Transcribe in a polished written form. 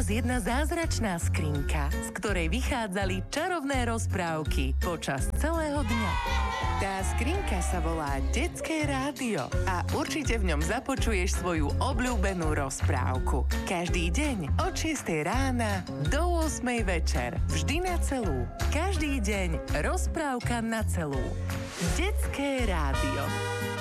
raz jedna zázračná skrinka, z ktorej vychádzali čarovné rozprávky počas celého dňa. Tá skrinka sa volá Detské rádio a určite v ňom započuješ svoju obľúbenú rozprávku. Každý deň od 6 rána do 8 večer. Vždy na celú. Každý deň rozprávka na celú. Detské rádio.